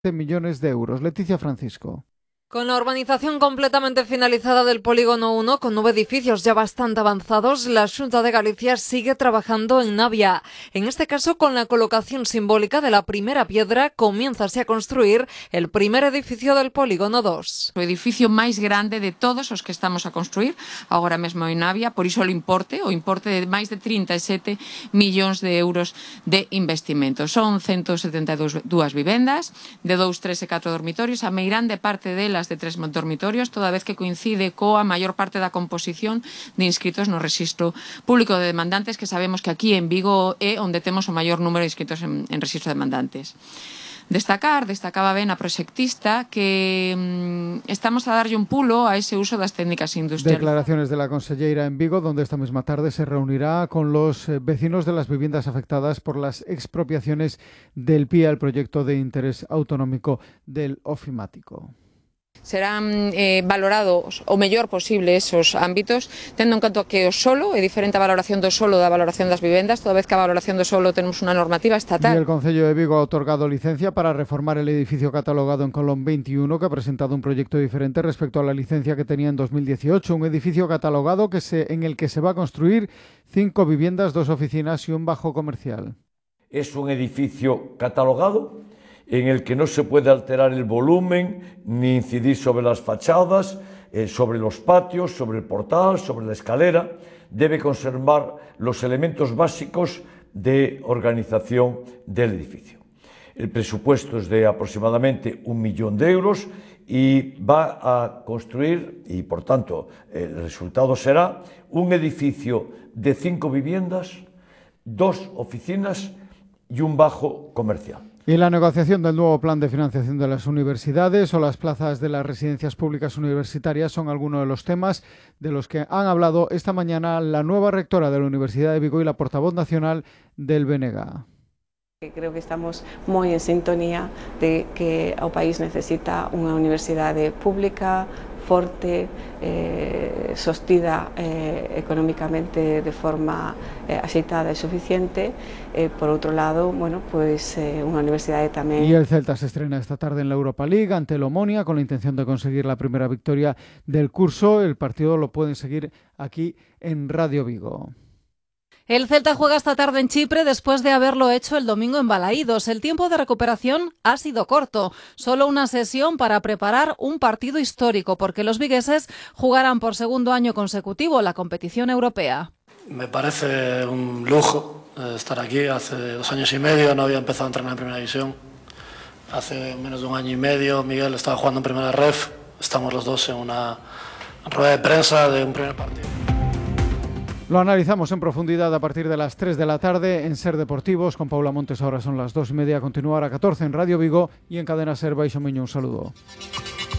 millones de euros. Leticia Francisco. Con la urbanización completamente finalizada del Polígono 1, con 9 edificios ya bastante avanzados, la Xunta de Galicia sigue trabajando en Navia. En este caso, con la colocación simbólica de la primera piedra, comiénzase a construir el primer edificio del Polígono 2. O edificio máis grande de todos os que estamos a construir agora mesmo en Navia, por iso o importe de máis de 37 millóns de euros de investimento. Son 172 vivendas, de 2, 3 e 4 dormitorios, a meirande parte delas de 3 dormitorios, toda vez que coincide coa maior parte da composición de inscritos no Rexistro Público de Demandantes, que sabemos que aquí en Vigo é onde temos o maior número de inscritos en Rexistro de Demandantes. Destacaba ben a proxectista que estamos a darlle un pulo a ese uso das técnicas industriales. Declaraciones de la conselleira en Vigo, donde esta misma tarde se reunirá con los vecinos de las viviendas afectadas por las expropiaciones del PIA, el proyecto de interés autonómico del ofimático. Serán valorados o mellor posible esos ámbitos, tendo en conta que o solo é diferente a valoración do solo da valoración das vivendas, toda vez que a valoración do solo tenemos unha normativa estatal. Y el Concello de Vigo ha otorgado licencia para reformar el edificio catalogado en Colón 21, que ha presentado un proyecto diferente respecto a la licencia que tenía en 2018, un edificio catalogado en el que se va a construir 5 viviendas, 2 oficinas y un bajo comercial. Es un edificio catalogado en el que no se puede alterar el volumen ni incidir sobre las fachadas, sobre los patios, sobre el portal, sobre la escalera. Debe conservar los elementos básicos de organización del edificio. El presupuesto es de aproximadamente 1 millón de euros y va a construir, y por tanto el resultado será, un edificio de 5 viviendas, 2 oficinas y un bajo comercial. Y la negociación del nuevo plan de financiación de las universidades o las plazas de las residencias públicas universitarias son algunos de los temas de los que han hablado esta mañana la nueva rectora de la Universidad de Vigo y la portavoz nacional del BNG. Creo que estamos moi en sintonía de que o país necesita unha universidade pública, forte, sostida económicamente de forma axeitada e suficiente. Por outro lado, bueno, pues unha universidade tamén. Y el Celta se estrena esta tarde en la Europa League ante el Omonia con la intención de conseguir la primera victoria del curso. El partido lo pueden seguir aquí en Radio Vigo. El Celta juega esta tarde en Chipre después de haberlo hecho el domingo en Balaídos. El tiempo de recuperación ha sido corto, solo una sesión para preparar un partido histórico, porque los vigueses jugarán por segundo año consecutivo la competición europea. Me parece un lujo estar aquí. Hace 2 años y medio no había empezado a entrenar en primera división. Hace menos de 1 año y medio Miguel estaba jugando en primera ref. Estamos los dos en una rueda de prensa de un primer partido. Lo analizamos en profundidad a partir de las 3 de la tarde en Ser Deportivos con Paula Montes. Ahora son las 2:30. Continuar a 14 en Radio Vigo y en Cadena Ser. Baixo Miño, un saludo.